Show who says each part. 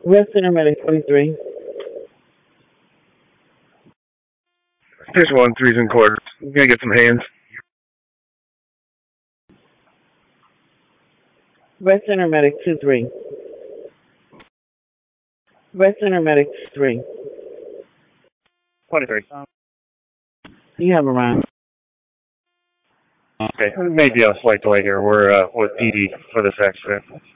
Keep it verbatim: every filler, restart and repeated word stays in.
Speaker 1: West Center Medic twenty-three.
Speaker 2: Here's one, three's in court. I'm gonna get some hands.
Speaker 1: West Center Medic two three. West Center Medic three.
Speaker 2: twenty-three.
Speaker 1: You have a round.
Speaker 2: Okay, maybe a slight delay here. We're uh, with D D for this accident.